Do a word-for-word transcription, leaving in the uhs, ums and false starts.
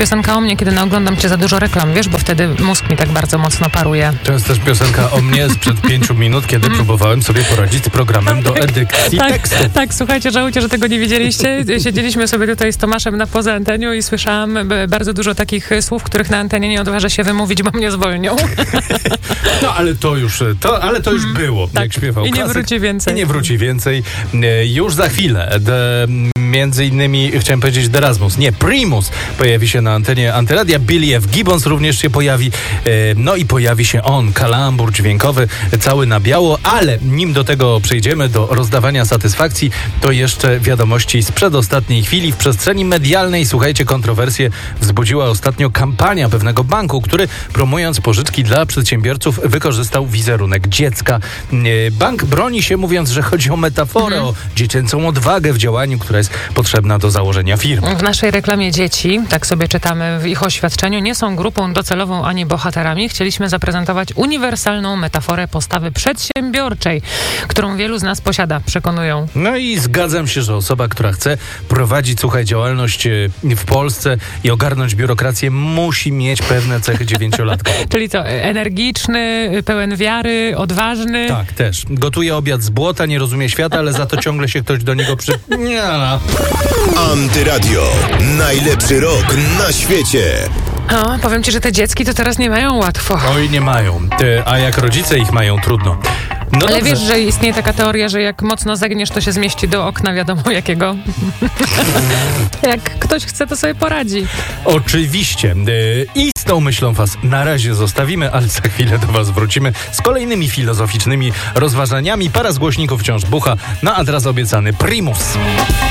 piosenka o mnie, kiedy naoglądam cię za dużo reklam, wiesz, bo wtedy mózg mi tak bardzo mocno paruje. To jest też piosenka o mnie sprzed pięciu minut, kiedy próbowałem sobie poradzić z programem do edykcji tak, tekstu. Tak, słuchajcie, żałujcie, że tego nie widzieliście. Siedzieliśmy sobie tutaj z Tomaszem na poza antenią i słyszałam bardzo dużo takich słów, których na antenie nie odważę się wymówić, bo mnie zwolnią. No, ale to już, to, ale to już było, tak. jak śpiewał I nie klasyk. wróci więcej. I nie wróci więcej. E, Już za chwilę, de, między innymi, chciałem powiedzieć The Erasmus, nie, Primus pojawi się na antenie Antyradia, Billy F. Gibbons również się pojawi, e, no i pojawi się on, kalambur dźwiękowy, cały na biało, ale nim do tego przejdziemy, do rozdawania satysfakcji, to jeszcze wiadomości z przedostatniej chwili. W przestrzeni medialnej, słuchajcie, kontrowersję wzbudziła ostatnio kampania pewnego banku, który promując pożyczki dla przedsiębiorców wykorzystał wizerunek dziecka. E, Bank broni się, mówiąc, że chodzi o metaforę, mhm. o dziecięcą odwagę w działaniu, która jest potrzebna do założenia firmy. W naszej reklamie dzieci, tak sobie czytamy w ich oświadczeniu, nie są grupą docelową ani bohaterami. Chcieliśmy zaprezentować uniwersalną metaforę postawy przedsiębiorczej, którą wielu z nas posiada, przekonują. No i zgadzam się, że osoba, która chce prowadzić, słuchaj, działalność w Polsce i ogarnąć biurokrację, musi mieć pewne cechy dziewięciolatka. Czyli co, energiczny, pełen wiary, odważny? Tak, też. Gotuje obiad z błota, nie rozumie świata, ale za to ciągle się ktoś do niego przy... Nie. Antyradio. Najlepszy rok na świecie. O, powiem ci, że te dziecki to teraz nie mają łatwo. Oj, nie mają. Te, a jak rodzice ich mają, trudno. No Ale dobrze. wiesz, że istnieje taka teoria, że jak mocno zegniesz, to się zmieści do okna wiadomo jakiego. Jak ktoś chce, to sobie poradzi. Oczywiście. I z tą myślą was na razie zostawimy, ale za chwilę do was wrócimy z kolejnymi filozoficznymi rozważaniami. Para z głośników wciąż bucha, no a teraz obiecany Primus.